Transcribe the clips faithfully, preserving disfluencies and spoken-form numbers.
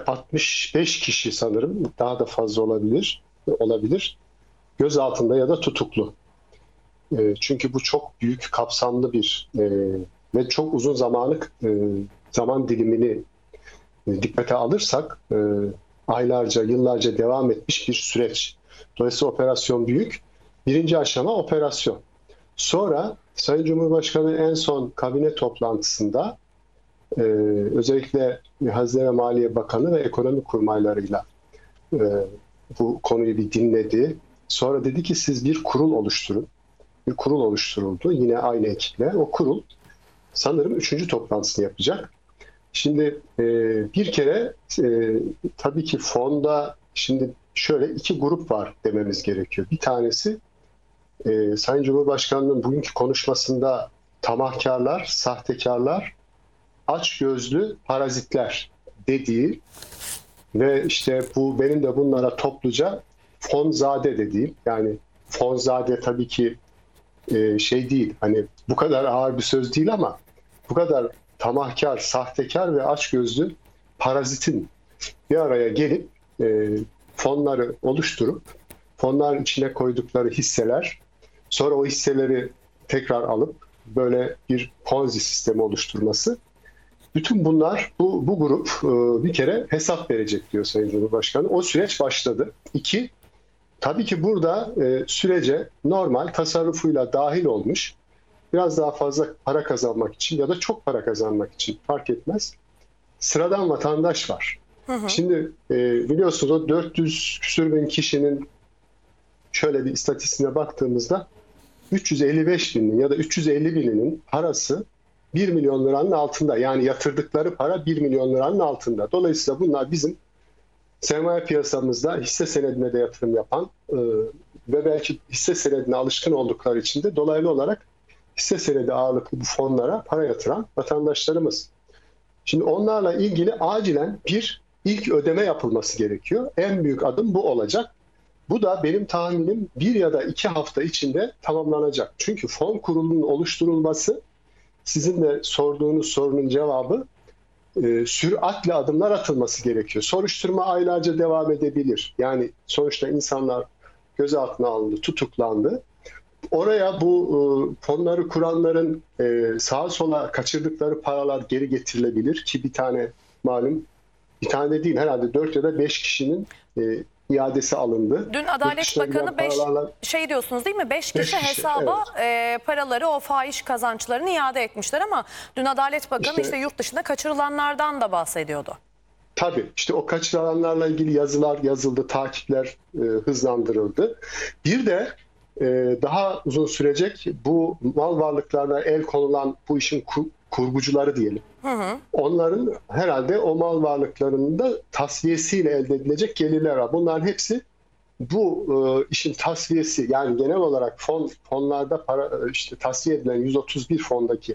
altmış beş kişi sanırım, daha da fazla olabilir, olabilir gözaltında ya da tutuklu. E, çünkü bu çok büyük, kapsamlı bir e, ve çok uzun zamanı e, zaman dilimini e, dikkate alırsak e, aylarca, yıllarca devam etmiş bir süreç. Dolayısıyla operasyon büyük. Birinci aşama operasyon. Sonra Sayın Cumhurbaşkanı en son kabine toplantısında e, özellikle Hazine ve Maliye Bakanı ve ekonomi kurmaylarıyla e, bu konuyu bir dinledi. Sonra dedi ki siz bir kurul oluşturun. Bir kurul oluşturuldu yine aynı ekiple. O kurul sanırım üçüncü toplantısını yapacak. Şimdi e, bir kere e, tabii ki fonda şimdi şöyle iki grup var dememiz gerekiyor. Bir tanesi e, Sayın Cumhurbaşkanı'nın bugünkü konuşmasında tamahkarlar, sahtekarlar, açgözlü parazitler dediği ve işte bu benim de bunlara topluca fonzade dediğim, yani fonzade tabii ki e, şey değil, hani bu kadar ağır bir söz değil ama bu kadar tamahkar, sahtekar ve açgözlü parazitin bir araya gelip e, fonları oluşturup fonların içine koydukları hisseler, sonra o hisseleri tekrar alıp böyle bir Ponzi sistemi oluşturması. Bütün bunlar, bu, bu grup e, bir kere hesap verecek diyor Sayın Cumhurbaşkanı. O süreç başladı. İki, tabii ki burada e, sürece normal tasarrufuyla dahil olmuş, biraz daha fazla para kazanmak için ya da çok para kazanmak için fark etmez, sıradan vatandaş var. Hı hı. Şimdi e, biliyorsunuz o dört yüz küsür bin kişinin şöyle bir istatistiğine baktığımızda üç yüz elli beş binin ya da üç yüz elli bininin parası bir milyon liranın altında. Yani yatırdıkları para bir milyon liranın altında. Dolayısıyla bunlar bizim sermaye piyasamızda hisse senedine de yatırım yapan e, ve belki hisse senedine alışkın oldukları için de dolaylı olarak hisse senedi ağırlıklı bu fonlara para yatıran vatandaşlarımız. Şimdi onlarla ilgili acilen bir ilk ödeme yapılması gerekiyor. En büyük adım bu olacak. Bu da benim tahminim bir ya da iki hafta içinde tamamlanacak. Çünkü fon kurulunun oluşturulması, sizin de sorduğunuz sorunun cevabı, e, süratle adımlar atılması gerekiyor. Soruşturma aylarca devam edebilir. Yani sonuçta insanlar gözaltına alındı, tutuklandı. Oraya bu e, fonları kuranların e, sağa sola kaçırdıkları paralar geri getirilebilir ki bir tane malum, bir tane değil herhalde dört ya da beş kişinin e, iadesi alındı. Dün Adalet Bakanı beş paralarla... şey diyorsunuz değil mi? beş kişi kişi, hesaba evet. e, paraları, o fahiş kazançlarını iade etmişler ama dün Adalet Bakanı işte, işte yurt dışında kaçırılanlardan da bahsediyordu. Tabii işte o kaçırılanlarla ilgili yazılar yazıldı, takipler e, hızlandırıldı. Bir de e, daha uzun sürecek bu mal varlıklarına el konulan bu işin kur, kurgucuları diyelim. Hı hı. Onların herhalde o mal varlıklarının da tasfiyesiyle elde edilecek gelirler var. Bunların hepsi bu e, işin tasfiyesi, yani genel olarak fon fonlarda para işte tasfiye edilen yüz otuz bir fondaki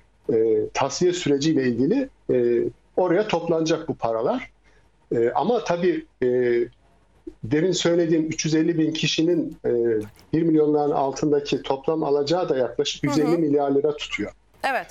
e, tasfiye süreciyle ilgili e, oraya toplanacak bu paralar. E, ama tabii e, demin söylediğim üç yüz elli bin kişinin e, bir milyonların altındaki toplam alacağı da yaklaşık yüz elli hı hı. milyar lira tutuyor. Evet.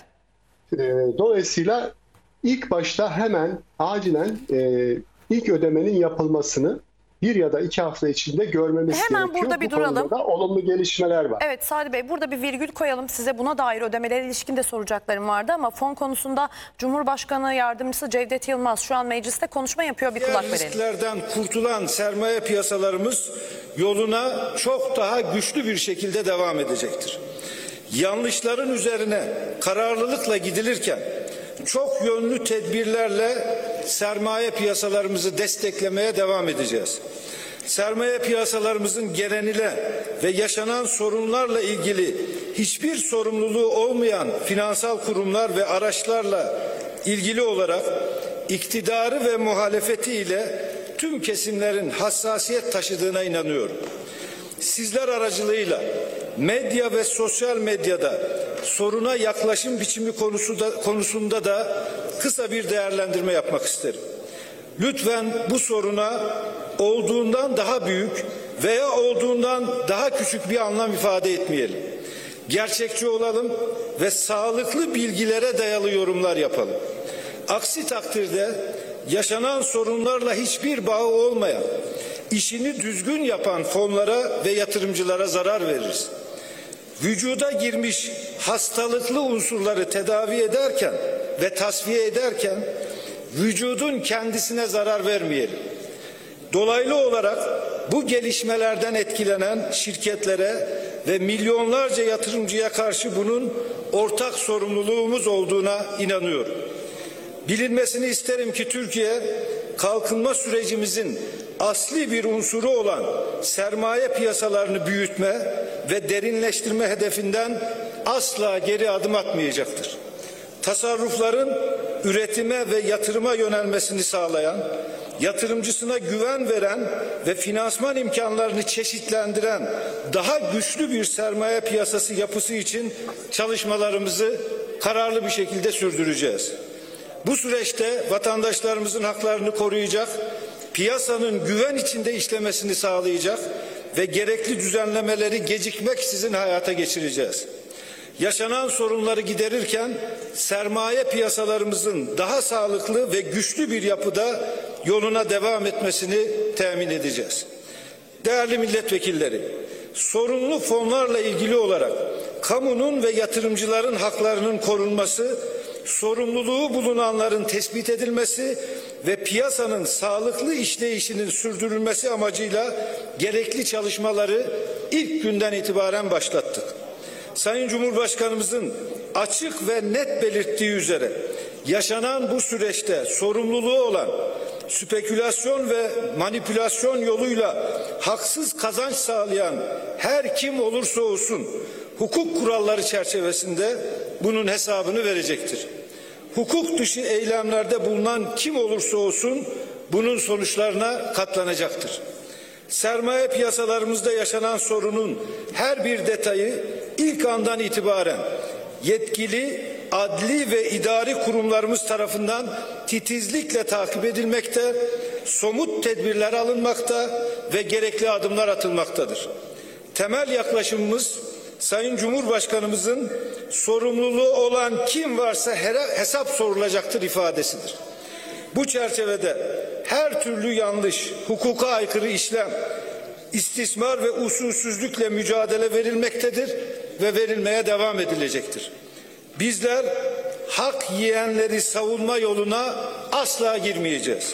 Dolayısıyla ilk başta hemen acilen e, ilk ödemenin yapılmasını bir ya da iki hafta içinde görmemiz Hemen gerekiyor. Burada bir Bu duralım. konuda olumlu gelişmeler var. Evet Sadi Bey, burada bir virgül koyalım. Size buna dair ödemelere ilişkin de soracaklarım vardı ama fon konusunda Cumhurbaşkanı Yardımcısı Cevdet Yılmaz şu an mecliste konuşma yapıyor. Bir kulak verelim. Risklerden kurtulan sermaye piyasalarımız yoluna çok daha güçlü bir şekilde devam edecektir. Yanlışların üzerine kararlılıkla gidilirken çok yönlü tedbirlerle sermaye piyasalarımızı desteklemeye devam edeceğiz. Sermaye piyasalarımızın geneliyle ve yaşanan sorunlarla ilgili hiçbir sorumluluğu olmayan finansal kurumlar ve araçlarla ilgili olarak iktidarı ve muhalefeti ile tüm kesimlerin hassasiyet taşıdığına inanıyorum. Sizler aracılığıyla medya ve sosyal medyada soruna yaklaşım biçimi konusu da, konusunda da kısa bir değerlendirme yapmak isterim. Lütfen bu soruna olduğundan daha büyük veya olduğundan daha küçük bir anlam ifade etmeyelim. Gerçekçi olalım ve sağlıklı bilgilere dayalı yorumlar yapalım. Aksi takdirde yaşanan sorunlarla hiçbir bağı olmayan, işini düzgün yapan fonlara ve yatırımcılara zarar veririz. Vücuda girmiş hastalıklı unsurları tedavi ederken ve tasfiye ederken vücudun kendisine zarar vermeyelim. Dolaylı olarak bu gelişmelerden etkilenen şirketlere ve milyonlarca yatırımcıya karşı bunun ortak sorumluluğumuz olduğuna inanıyorum. Bilinmesini isterim ki Türkiye, kalkınma sürecimizin asli bir unsuru olan sermaye piyasalarını büyütme ve derinleştirme hedefinden asla geri adım atmayacaktır. Tasarrufların üretime ve yatırıma yönelmesini sağlayan, yatırımcısına güven veren ve finansman imkanlarını çeşitlendiren daha güçlü bir sermaye piyasası yapısı için çalışmalarımızı kararlı bir şekilde sürdüreceğiz. Bu süreçte vatandaşlarımızın haklarını koruyacak, piyasanın güven içinde işlemesini sağlayacak ve gerekli düzenlemeleri gecikmeksizin hayata geçireceğiz. Yaşanan sorunları giderirken sermaye piyasalarımızın daha sağlıklı ve güçlü bir yapıda yoluna devam etmesini temin edeceğiz. Değerli milletvekilleri, sorunlu fonlarla ilgili olarak kamunun ve yatırımcıların haklarının korunması, sorumluluğu bulunanların tespit edilmesi ve piyasanın sağlıklı işleyişinin sürdürülmesi amacıyla gerekli çalışmaları ilk günden itibaren başlattık. Sayın Cumhurbaşkanımızın açık ve net belirttiği üzere yaşanan bu süreçte sorumluluğu olan spekülasyon ve manipülasyon yoluyla haksız kazanç sağlayan her kim olursa olsun hukuk kuralları çerçevesinde bunun hesabını verecektir. Hukuk dışı eylemlerde bulunan kim olursa olsun bunun sonuçlarına katlanacaktır. Sermaye piyasalarımızda yaşanan sorunun her bir detayı ilk andan itibaren yetkili, adli ve idari kurumlarımız tarafından titizlikle takip edilmekte, somut tedbirler alınmakta ve gerekli adımlar atılmaktadır. Temel yaklaşımımız Sayın Cumhurbaşkanımızın sorumluluğu olan kim varsa hesap sorulacaktır ifadesidir. Bu çerçevede her türlü yanlış, hukuka aykırı işlem, istismar ve usulsüzlükle mücadele verilmektedir ve verilmeye devam edilecektir. Bizler hak yiyenleri savunma yoluna asla girmeyeceğiz.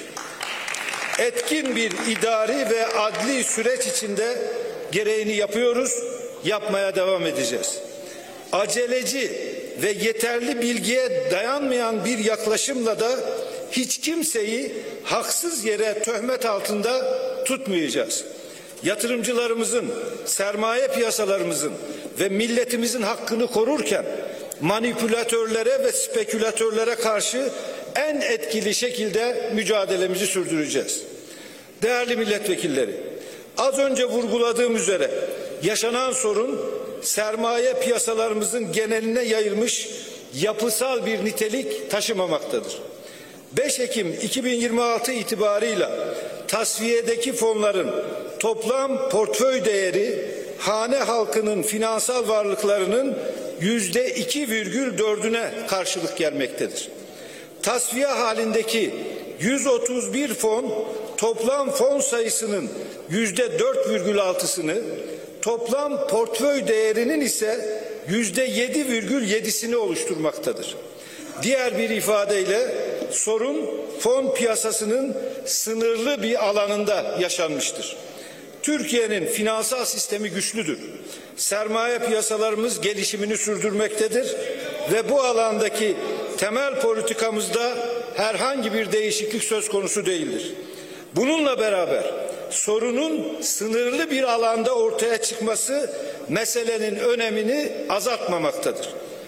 Etkin bir idari ve adli süreç içinde gereğini yapıyoruz, yapmaya devam edeceğiz. Aceleci ve yeterli bilgiye dayanmayan bir yaklaşımla da hiç kimseyi haksız yere töhmet altında tutmayacağız. Yatırımcılarımızın, sermaye piyasalarımızın ve milletimizin hakkını korurken manipülatörlere ve spekülatörlere karşı en etkili şekilde mücadelemizi sürdüreceğiz. Değerli milletvekilleri, az önce vurguladığım üzere yaşanan sorun sermaye piyasalarımızın geneline yayılmış yapısal bir nitelik taşımamaktadır. beş Ekim iki bin yirmi altı itibarıyla tasfiyedeki fonların toplam portföy değeri hane halkının finansal varlıklarının yüzde iki virgül dördüne karşılık gelmektedir. Tasfiye halindeki yüz otuz bir fon toplam fon sayısının yüzde dört virgül altısını, toplam portföy değerinin ise yüzde yedi virgül yedisini oluşturmaktadır. Diğer bir ifadeyle sorun fon piyasasının sınırlı bir alanında yaşanmıştır. Türkiye'nin finansal sistemi güçlüdür. Sermaye piyasalarımız gelişimini sürdürmektedir ve bu alandaki temel politikamızda herhangi bir değişiklik söz konusu değildir. Bununla beraber sorunun sınırlı bir alanda ortaya çıkması meselenin önemini azaltmamaktadır.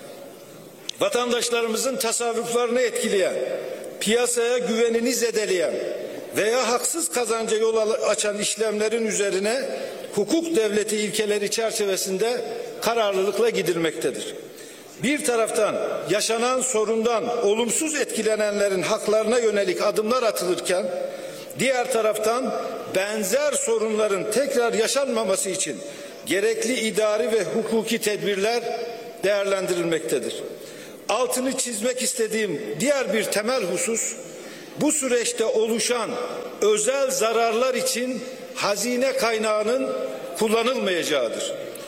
Vatandaşlarımızın tasarruflarını etkileyen, piyasaya güvenini zedeleyen veya haksız kazanca yol açan işlemlerin üzerine hukuk devleti ilkeleri çerçevesinde kararlılıkla gidilmektedir. Bir taraftan yaşanan sorundan olumsuz etkilenenlerin haklarına yönelik adımlar atılırken, diğer taraftan benzer sorunların tekrar yaşanmaması için gerekli idari ve hukuki tedbirler değerlendirilmektedir. Altını çizmek istediğim diğer bir temel husus, bu süreçte oluşan özel zararlar için hazine kaynağının kullanılmayacağıdır.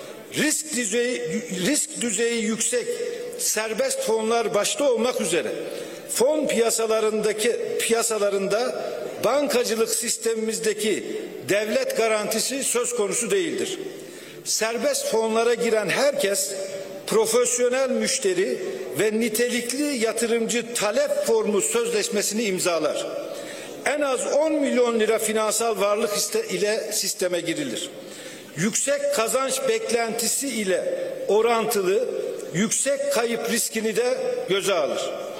Risk düzeyi, risk düzeyi yüksek serbest fonlar başta olmak üzere fon piyasalarındaki piyasalarında bankacılık sistemimizdeki devlet garantisi söz konusu değildir. Serbest fonlara giren herkes profesyonel müşteri ve nitelikli yatırımcı talep formu sözleşmesini imzalar. En az on milyon lira finansal varlık ile sisteme girilir. Yüksek kazanç beklentisi ile orantılı yüksek kayıp riskini de göze alır.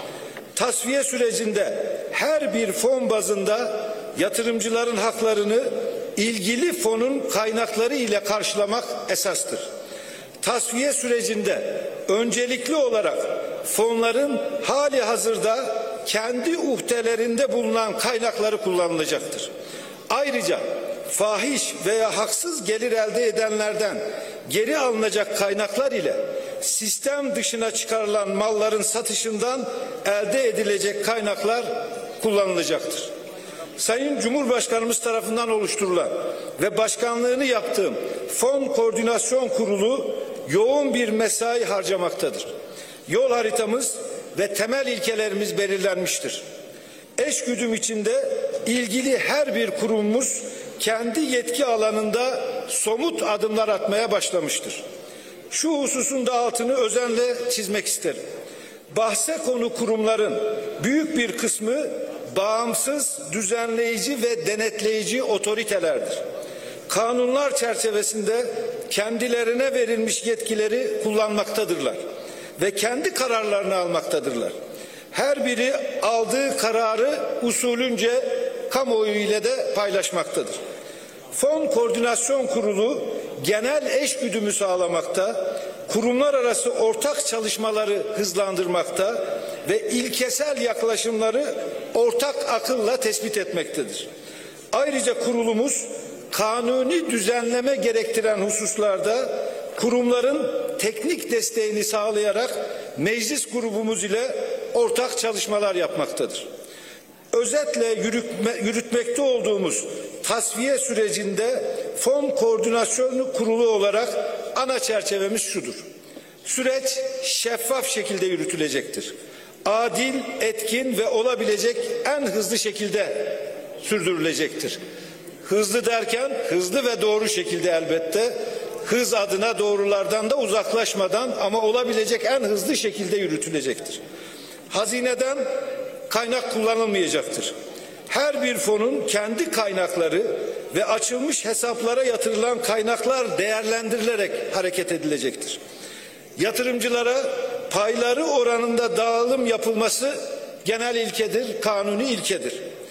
Tasfiye sürecinde her bir fon bazında yatırımcıların haklarını ilgili fonun kaynakları ile karşılamak esastır. Tasfiye sürecinde öncelikli olarak fonların hali hazırda kendi uhdelerinde bulunan kaynakları kullanılacaktır. Ayrıca fahiş veya haksız gelir elde edenlerden geri alınacak kaynaklar ile sistem dışına çıkarılan malların satışından elde edilecek kaynaklar kullanılacaktır. Sayın Cumhurbaşkanımız tarafından oluşturulan ve başkanlığını yaptığım Fon Koordinasyon Kurulu yoğun bir mesai harcamaktadır. Yol haritamız ve temel ilkelerimiz belirlenmiştir. Eşgüdüm içinde ilgili her bir kurumumuz kendi yetki alanında somut adımlar atmaya başlamıştır. Şu hususun da altını özenle çizmek isterim. Bahse konu kurumların büyük bir kısmı bağımsız, düzenleyici ve denetleyici otoritelerdir. Kanunlar çerçevesinde kendilerine verilmiş yetkileri kullanmaktadırlar ve kendi kararlarını almaktadırlar. Her biri aldığı kararı usulünce kamuoyu ile de paylaşmaktadır. Fon Koordinasyon Kurulu genel eşgüdümü sağlamakta, kurumlar arası ortak çalışmaları hızlandırmakta ve ilkesel yaklaşımları ortak akılla tespit etmektedir. Ayrıca kurulumuz kanuni düzenleme gerektiren hususlarda kurumların teknik desteğini sağlayarak meclis grubumuz ile ortak çalışmalar yapmaktadır. Özetle yürütme, yürütmekte olduğumuz tasfiye sürecinde Fon Koordinasyonu Kurulu olarak ana çerçevemiz şudur. Süreç şeffaf şekilde yürütülecektir. Adil, etkin ve olabilecek en hızlı şekilde sürdürülecektir. Hızlı derken hızlı ve doğru şekilde elbette, hız adına doğrulardan da uzaklaşmadan ama olabilecek en hızlı şekilde yürütülecektir. Hazineden kaynak kullanılmayacaktır. Her bir fonun kendi kaynakları ve açılmış hesaplara yatırılan kaynaklar değerlendirilerek hareket edilecektir. Yatırımcılara payları oranında dağılım yapılması genel ilkedir, kanuni ilkedir.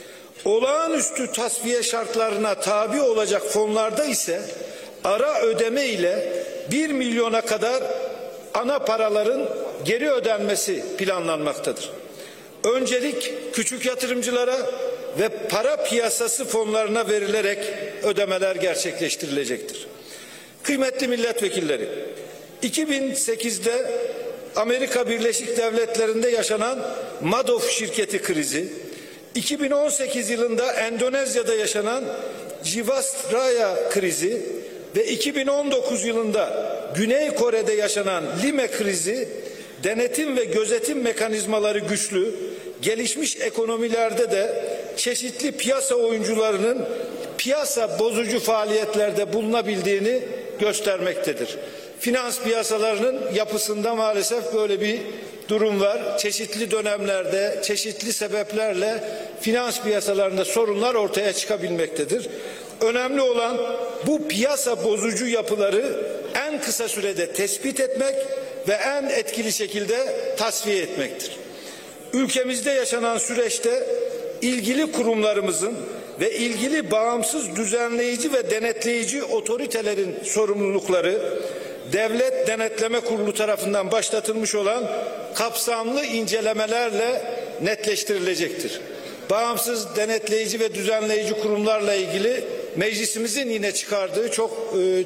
Olağanüstü tasfiye şartlarına tabi olacak fonlarda ise ara ödeme ile bir milyona kadar ana paraların geri ödenmesi planlanmaktadır. Öncelik küçük yatırımcılara ve para piyasası fonlarına verilerek ödemeler gerçekleştirilecektir. Kıymetli milletvekilleri, iki bin sekizde Amerika Birleşik Devletleri'nde yaşanan Madoff şirketi krizi, iki bin on sekiz yılında Endonezya'da yaşanan Jiwasraya krizi ve iki bin on dokuz yılında Güney Kore'de yaşanan Lime krizi, denetim ve gözetim mekanizmaları güçlü, gelişmiş ekonomilerde de çeşitli piyasa oyuncularının piyasa bozucu faaliyetlerde bulunabildiğini göstermektedir. Finans piyasalarının yapısında maalesef böyle bir durum var. Çeşitli dönemlerde, çeşitli sebeplerle finans piyasalarında sorunlar ortaya çıkabilmektedir. Önemli olan bu piyasa bozucu yapıları en kısa sürede tespit etmek ve en etkili şekilde tasfiye etmektir. Ülkemizde yaşanan süreçte ilgili kurumlarımızın ve ilgili bağımsız düzenleyici ve denetleyici otoritelerin sorumlulukları Devlet Denetleme Kurulu tarafından başlatılmış olan kapsamlı incelemelerle netleştirilecektir. Bağımsız denetleyici ve düzenleyici kurumlarla ilgili meclisimizin yine çıkardığı çok e,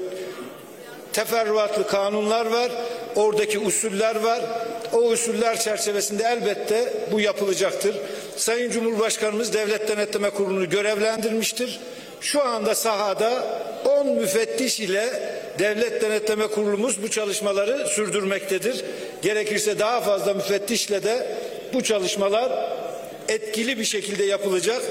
teferruatlı kanunlar var. Oradaki usuller var. O usuller çerçevesinde elbette bu yapılacaktır. Sayın Cumhurbaşkanımız Devlet Denetleme Kurulu'nu görevlendirmiştir. Şu anda sahada on müfettiş ile Devlet Denetleme Kurulumuz bu çalışmaları sürdürmektedir. Gerekirse daha fazla müfettişle de bu çalışmalar etkili bir şekilde yapılacak.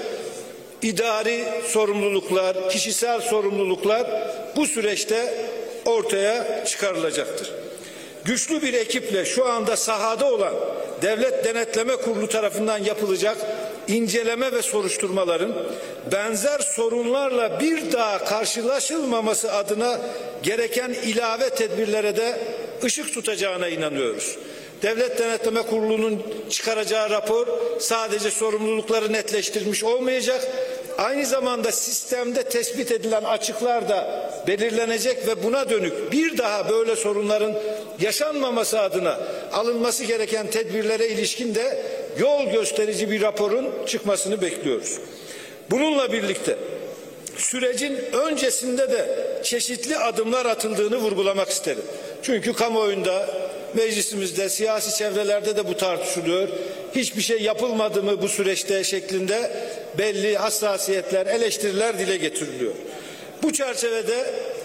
İdari sorumluluklar, kişisel sorumluluklar bu süreçte ortaya çıkarılacaktır. Güçlü bir ekiple şu anda sahada olan Devlet Denetleme Kurulu tarafından yapılacak inceleme ve soruşturmaların benzer sorunlarla bir daha karşılaşılmaması adına gereken ilave tedbirlere de ışık tutacağına inanıyoruz. Devlet Denetleme Kurulu'nun çıkaracağı rapor sadece sorumlulukları netleştirmiş olmayacak, aynı zamanda sistemde tespit edilen açıklar da belirlenecek ve buna dönük bir daha böyle sorunların yaşanmaması adına alınması gereken tedbirlere ilişkin de yol gösterici bir raporun çıkmasını bekliyoruz. Bununla birlikte sürecin öncesinde de çeşitli adımlar atıldığını vurgulamak isterim. Çünkü kamuoyunda, meclisimizde, siyasi çevrelerde de bu tartışılıyor. Hiçbir şey yapılmadı mı bu süreçte şeklinde belli hassasiyetler, eleştiriler dile getiriliyor. Bu çerçevede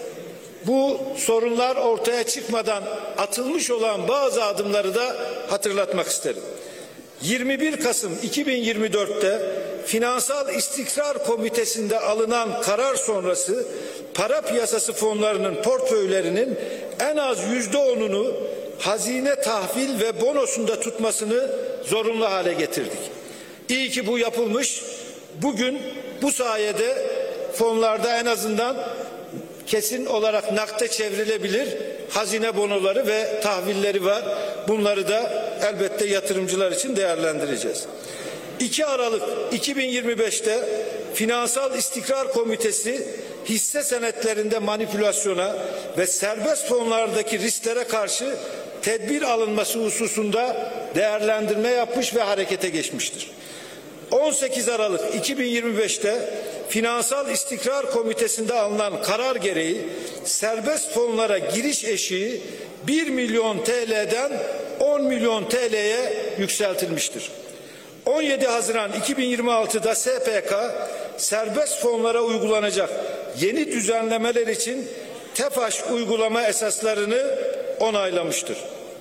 bu sorunlar ortaya çıkmadan atılmış olan bazı adımları da hatırlatmak isterim. yirmi bir Kasım iki bin yirmi dört'te Finansal İstikrar Komitesi'nde alınan karar sonrası para piyasası fonlarının portföylerinin en az yüzde onunu hazine tahvil ve bonosunda tutmasını zorunlu hale getirdik. İyi ki bu yapılmış. Bugün bu sayede fonlarda en azından kesin olarak nakde çevrilebilir hazine bonoları ve tahvilleri var. Bunları da elbette yatırımcılar için değerlendireceğiz. iki Aralık iki bin yirmi beş'te Finansal İstikrar Komitesi hisse senetlerinde manipülasyona ve serbest fonlardaki risklere karşı tedbir alınması hususunda değerlendirme yapmış ve harekete geçmiştir. on sekiz Aralık iki bin yirmi beş'te Finansal İstikrar Komitesi'nde alınan karar gereği serbest fonlara giriş eşiği bir milyon T L'den on milyon T L'ye yükseltilmiştir. on yedi Haziran iki bin yirmi altı'da S P K serbest fonlara uygulanacak yeni düzenlemeler için TEFAŞ uygulama esaslarını onaylamıştır.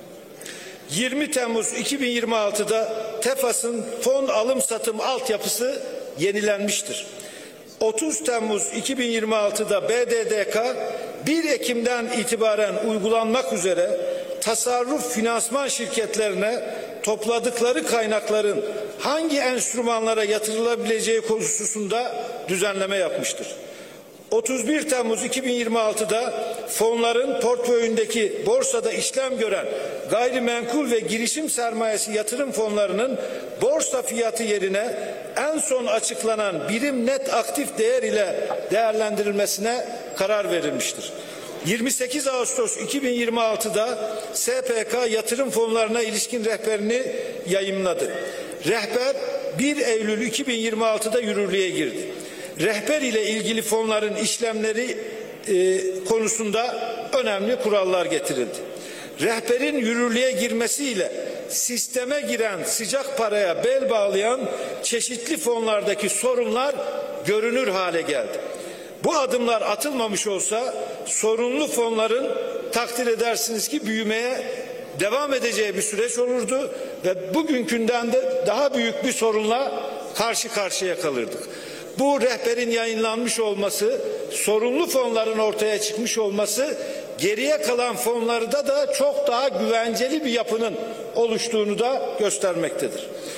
yirmi Temmuz iki bin yirmi altı'da TEFAŞ'ın fon alım satım altyapısı yenilenmiştir. otuz Temmuz iki bin yirmi altı'da B D D K bir Ekim'den itibaren uygulanmak üzere tasarruf finansman şirketlerine topladıkları kaynakların hangi enstrümanlara yatırılabileceği hususunda düzenleme yapmıştır. otuz bir Temmuz iki bin yirmi altı'da fonların portföyündeki borsada işlem gören gayrimenkul ve girişim sermayesi yatırım fonlarının borsa fiyatı yerine en son açıklanan birim net aktif değer ile değerlendirilmesine karar verilmiştir. yirmi sekiz Ağustos iki bin yirmi altı'da S P K yatırım fonlarına ilişkin rehberini yayımladı. Rehber bir Eylül iki bin yirmi altı'da yürürlüğe girdi. Rehber ile ilgili fonların işlemleri e, konusunda önemli kurallar getirildi. Rehberin yürürlüğe girmesiyle sisteme giren sıcak paraya bel bağlayan çeşitli fonlardaki sorunlar görünür hale geldi. Bu adımlar atılmamış olsa sorunlu fonların takdir edersiniz ki büyümeye devam edeceği bir süreç olurdu ve bugünkünden de daha büyük bir sorunla karşı karşıya kalırdık. Bu rehberin yayınlanmış olması, sorunlu fonların ortaya çıkmış olması, geriye kalan fonlarda da çok daha güvenceli bir yapının oluştuğunu da göstermektedir.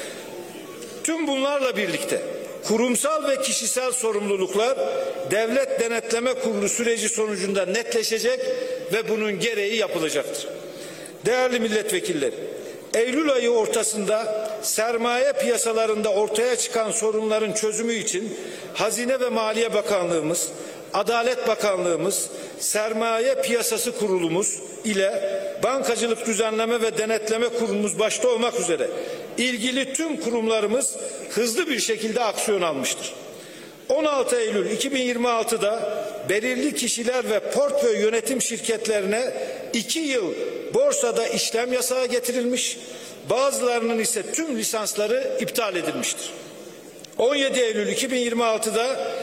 Tüm bunlarla birlikte kurumsal ve kişisel sorumluluklar Devlet Denetleme Kurulu süreci sonucunda netleşecek ve bunun gereği yapılacaktır. Değerli milletvekilleri, Eylül ayı ortasında sermaye piyasalarında ortaya çıkan sorunların çözümü için Hazine ve Maliye Bakanlığımız, Adalet Bakanlığımız, Sermaye Piyasası Kurulumuz ile Bankacılık Düzenleme ve Denetleme Kurulumuz başta olmak üzere ilgili tüm kurumlarımız hızlı bir şekilde aksiyon almıştır. on altı Eylül iki bin yirmi altı'da belirli kişiler ve portföy yönetim şirketlerine iki yıl borsada işlem yasağı getirilmiş. bazılarının ise tüm lisansları iptal edilmiştir. on yedi Eylül iki bin yirmi altıda